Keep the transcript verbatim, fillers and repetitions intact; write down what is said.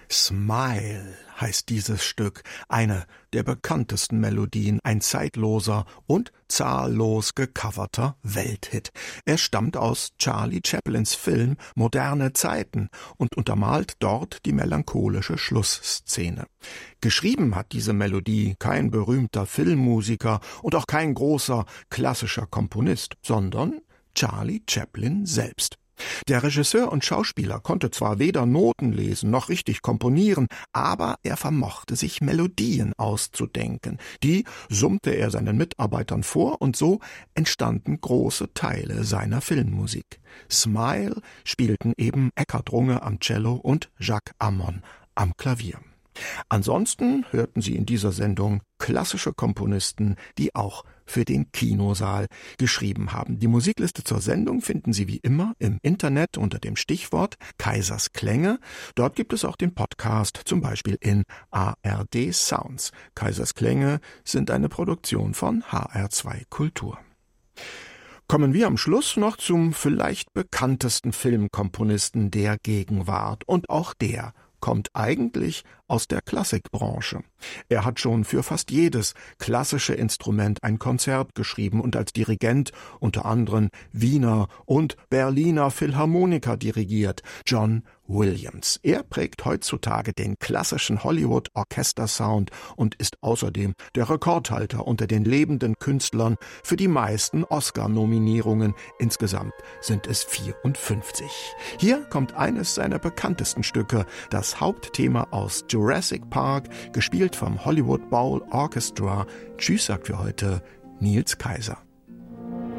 Smile heißt dieses Stück, eine der bekanntesten Melodien, ein zeitloser und zahllos gecoverter Welthit. Er stammt aus Charlie Chaplins Film Moderne Zeiten und untermalt dort die melancholische Schlussszene. Geschrieben hat diese Melodie kein berühmter Filmmusiker und auch kein großer klassischer Komponist, sondern Charlie Chaplin selbst. Der Regisseur und Schauspieler konnte zwar weder Noten lesen noch richtig komponieren, aber er vermochte sich Melodien auszudenken. Die summte er seinen Mitarbeitern vor und so entstanden große Teile seiner Filmmusik. Smile spielten eben Eckhard Runge am Cello und Jacques Ammon am Klavier. Ansonsten hörten Sie in dieser Sendung klassische Komponisten, die auch für den Kinosaal geschrieben haben. Die Musikliste zur Sendung finden Sie wie immer im Internet unter dem Stichwort Kaisers Klänge. Dort gibt es auch den Podcast, zum Beispiel in A R D Sounds. Kaisers Klänge sind eine Produktion von H R zwei Kultur. Kommen wir am Schluss noch zum vielleicht bekanntesten Filmkomponisten der Gegenwart. Und auch der kommt eigentlich aus der Klassikbranche. Er hat schon für fast jedes klassische Instrument ein Konzert geschrieben und als Dirigent unter anderem Wiener und Berliner Philharmoniker dirigiert. John Williams. Er prägt heutzutage den klassischen Hollywood-Orchester-Sound und ist außerdem der Rekordhalter unter den lebenden Künstlern für die meisten Oscar-Nominierungen. Insgesamt sind es vierundfünfzig. Hier kommt eines seiner bekanntesten Stücke, das Hauptthema aus Jurassic Park, gespielt vom Hollywood Bowl Orchestra. Tschüss, sagt für heute Nils Kaiser.